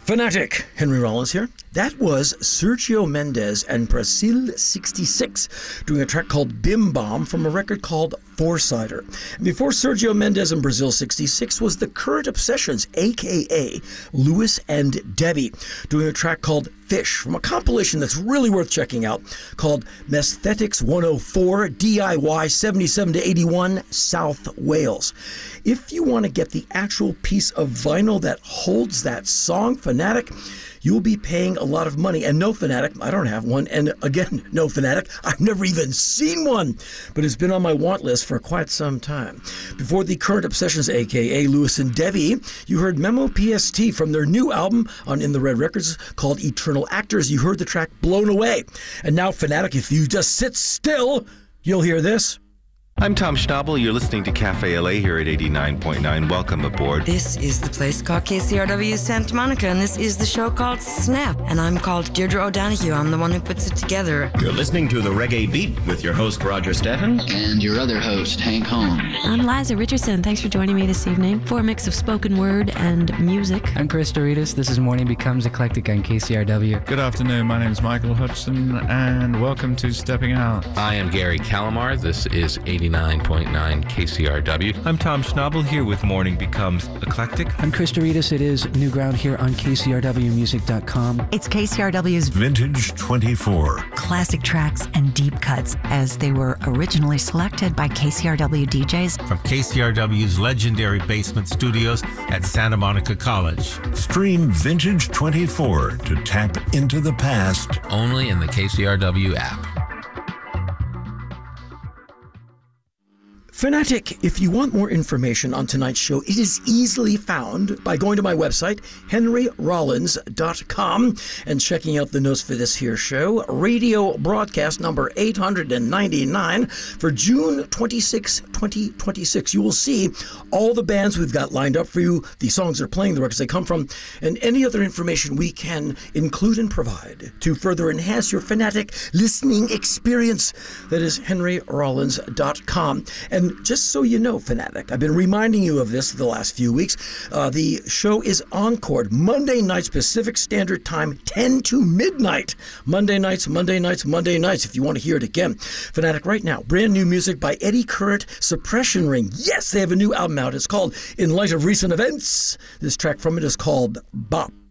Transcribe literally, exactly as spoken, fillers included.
Fanatic, Henry Rollins here. That was Sergio Mendes and Brazil sixty-six doing a track called Bim Bom from a record called Four-Sider. And before Sergio Mendes and Brazil sixty-six was the Current Obsessions, a k a. Lewis and Debbie, doing a track called Fish from a compilation that's really worth checking out called Mesthetics one oh four D I Y seventy-seven to eighty-one South Wales. If you want to get the actual piece of vinyl that holds that song, Fanatic, you'll be paying a lot of money. And no, Fanatic, I don't have one. And again, no, Fanatic, I've never even seen one. But it's been on my want list for quite some time. Before the Current Obsessions, a k a. Lewis and Debbie, you heard Memo P S T from their new album on In the Red Records called Eternal Actors. You heard the track Blown Away. And now, Fanatic, if you just sit still, you'll hear this. I'm Tom Schnabel. You're listening to Cafe L A here at eighty-nine point nine. Welcome aboard. This is the place called K C R W Santa Monica, and this is the show called Snap. And I'm called Deirdre O'Donoghue. I'm the one who puts it together. You're listening to The Reggae Beat with your host, Roger Steffens. And your other host, Hank Holmes. I'm Liza Richardson. Thanks for joining me this evening for a mix of spoken word and music. I'm Chris Doritas. This is Morning Becomes Eclectic on K C R W. Good afternoon. My name is Michael Hudson, and welcome to Stepping Out. I am Gary Calamar. This is eighty-nine point nine K C R W. I'm Tom Schnabel here with Morning Becomes Eclectic. I'm Chris Doritas. It is New Ground here on K C R W music dot com. It's K C R W's Vintage twenty-four. Classic tracks and deep cuts as they were originally selected by K C R W D Js. From K C R W's legendary basement studios at Santa Monica College. Stream Vintage twenty-four to tap into the past. Only in the K C R W app. Fanatic, if you want more information on tonight's show, it is easily found by going to my website, henry rollins dot com, and checking out the notes for this here show. Radio broadcast number eight hundred ninety-nine for June twenty-sixth, twenty twenty-six. You will see all the bands we've got lined up for you, the songs they're playing, the records they come from, and any other information we can include and provide to further enhance your Fanatic listening experience. That is henry rollins dot com. And And just so you know, Fanatic, I've been reminding you of this the last few weeks. Uh, the show is encored Monday nights Pacific Standard Time, ten to midnight. Monday nights, Monday nights, Monday nights, if you want to hear it again. Fanatic right now, brand new music by Eddie Current, Suppression Ring. Yes, they have a new album out. It's called In Light of Recent Events. This track from it is called Bop.